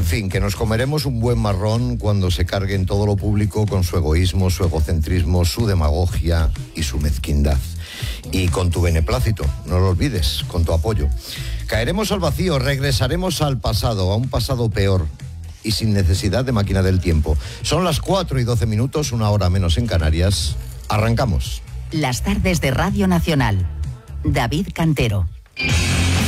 fin, que nos comeremos un buen marrón cuando se carguen todo lo público con su egoísmo, su egocentrismo, su demagogia y su mezquindad. Y con tu beneplácito, no lo olvides, con tu apoyo. Caeremos al vacío, regresaremos al pasado, a un pasado peor y sin necesidad de máquina del tiempo. Son las 4:12, 1 hora menos en Canarias. Arrancamos. Las tardes de Radio Nacional. David Cantero.